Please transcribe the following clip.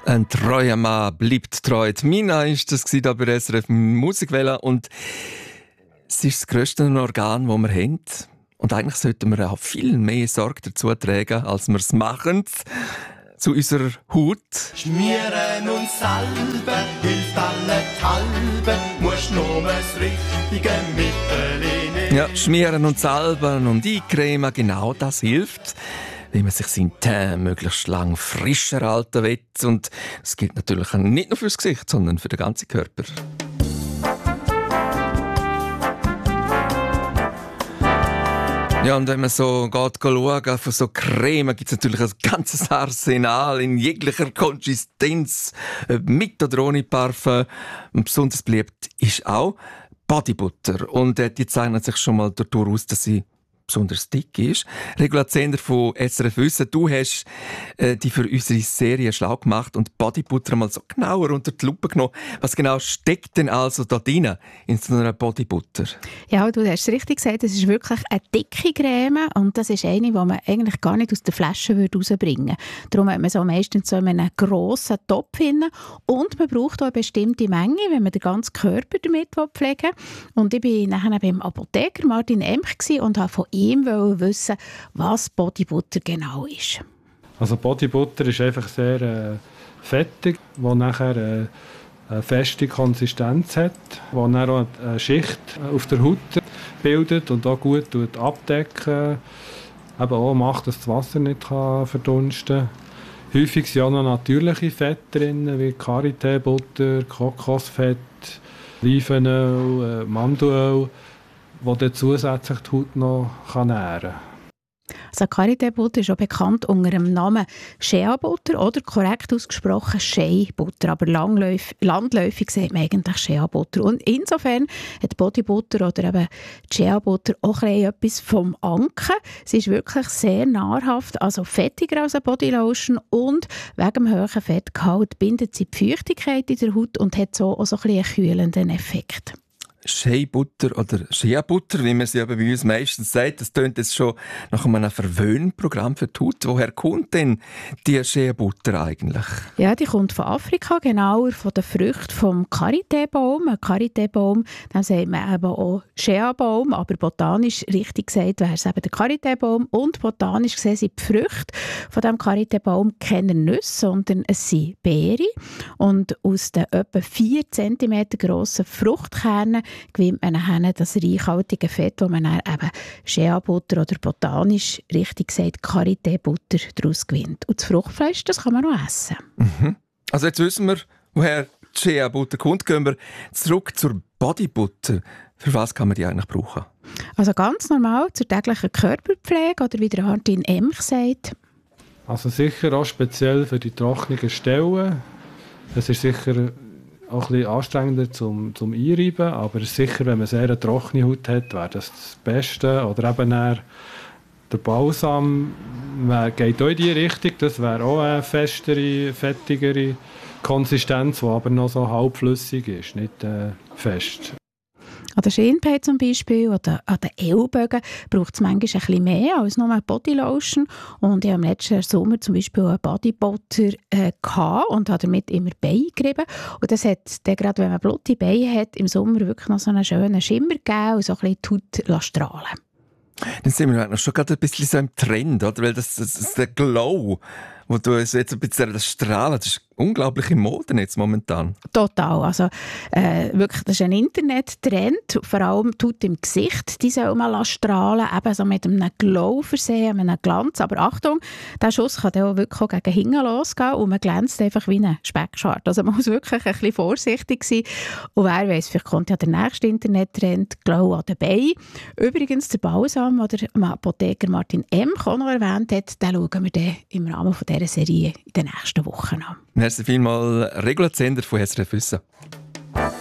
Ein treuer Mann bleibt treu. Die Mina war das hier bei SRF Musikwelle und es ist das grösste Organ, das wir haben. Und eigentlich sollten wir auch viel mehr Sorge dazu tragen, als wir es machen. Zu unserer Haut. Schmieren und salben hilft allenthalben, musst nur das richtige Mittel nehmen. Ja, schmieren und salben und eincremen, genau das hilft, wenn man sich seinen Teint möglichst lang frisch erhalten will. Und das gilt natürlich nicht nur fürs Gesicht, sondern für den ganzen Körper. Ja, und wenn man so geht schauen, von so Creme gibt es natürlich ein ganzes Arsenal in jeglicher Konsistenz, mit oder ohne Parfum. Und besonders beliebt ist auch Bodybutter. Und die zeichnet sich schon mal dadurch aus, dass sie besonders dick ist. Regula Zehnder von SRF Wissen, du hast die für unsere Serie schlau gemacht und Bodybutter mal so genauer unter die Lupe genommen. Was genau steckt denn also da drin in so einer Bodybutter? Ja, du hast es richtig gesagt, es ist wirklich eine dicke Creme und das ist eine, die man eigentlich gar nicht aus der Flasche rausbringen würde. Darum hat man so meistens so in einem grossen Topf hin und man braucht auch eine bestimmte Menge, wenn man den ganzen Körper damit pflegen will. Und ich war nachher beim Apotheker Martin Emch und habe von ihm wissen, was Bodybutter genau ist. Also Bodybutter ist einfach sehr fettig, wo nachher eine feste Konsistenz hat, wo dann auch eine Schicht auf der Haut bildet und auch gut abdecken, eben auch macht, dass das Wasser nicht verdunsten kann. Häufig sind auch noch natürliche Fette drin, wie Karité-Butter, Kokosfett, Olivenöl, Mandelöl, die dann zusätzlich die Haut noch nähren kann. Also Karité-Butter ist auch bekannt unter dem Namen Shea-Butter oder korrekt ausgesprochen Shea-Butter. Aber landläufig sagt man eigentlich Shea-Butter. Und insofern hat Bodybutter oder eben Shea-Butter auch etwas vom Anken. Sie ist wirklich sehr nahrhaft, also fettiger als eine Bodylotion und wegen dem hohen Fettgehalt bindet sie die Feuchtigkeit in der Haut und hat so auch so ein bisschen einen kühlenden Effekt. Shea-Butter oder Shea-Butter, wie man sie aber bei uns meistens sagt, das tönt jetzt schon nach einem Verwöhnprogramm für die Haut. Woher kommt denn die Shea-Butter eigentlich? Ja, die kommt von Afrika, genauer von den Früchten vom Karité-Baum. Ein Karité-Baum, dann sagt man eben auch Shea-Baum, aber botanisch richtig gesagt wäre es eben der Karité-Baum. Und botanisch gesehen sind die Früchte von diesem Karité-Baum keine Nüsse, sondern es sind Beeren. Und aus den etwa 4 cm grossen Fruchtkernen gewinnt man dann das reichhaltige Fett, das man dann eben Shea-Butter oder botanisch, richtig gesagt, Karité-Butter daraus gewinnt. Und das Fruchtfleisch, das kann man noch essen. Mhm. Also jetzt wissen wir, woher die Shea-Butter kommt. Gehen wir zurück zur Bodybutter. Für was kann man die eigentlich brauchen? Also ganz normal zur täglichen Körperpflege oder wie der Martin Emch sagt. Also sicher auch speziell für die trockenen Stellen. Es ist sicher auch ein bisschen anstrengender zum Einreiben, aber sicher, wenn man sehr eine trockene Haut hat, wäre das Beste. Oder eben der Balsam geht auch in die Richtung, das wäre auch eine festere, fettigere Konsistenz, die aber noch so halbflüssig ist, nicht fest. An der Schienbein zum Beispiel oder an den Ellbogen braucht es manchmal ein bisschen mehr als nur eine Bodylotion. Und ich hatte im letzten Sommer zum Beispiel einen Bodybutter und habe damit immer Beine gerieben. Und das hat dann, gerade wenn man blutige Beine hat, im Sommer wirklich noch so einen schönen Schimmer gegeben und so ein bisschen die Haut strahlen. Dann sind wir schon gerade ein bisschen so im Trend, oder? Weil das der Glow, wo du jetzt ein bisschen das Strahlen, das ist unglaubliche Mode jetzt momentan. Total. Also, wirklich, das ist ein Internettrend. Vor allem die Haut im Gesicht, die soll man strahlen, eben so mit einem Glow versehen, mit einem Glanz. Aber Achtung, der Schuss kann dann auch wirklich auch gegen hinten losgehen und man glänzt einfach wie ein Speckschwart. Also man muss wirklich ein bisschen vorsichtig sein. Und wer weiss, vielleicht kommt ja der nächste Internettrend, Glow an den Beinen. Übrigens, der Balsam, oder Apotheker Martin Emch auch noch erwähnt hat, den schauen wir dann im Rahmen von dieser Serie in den nächsten Wochen an. Merci vielmals, Regula Zehnder von SRF Wissen.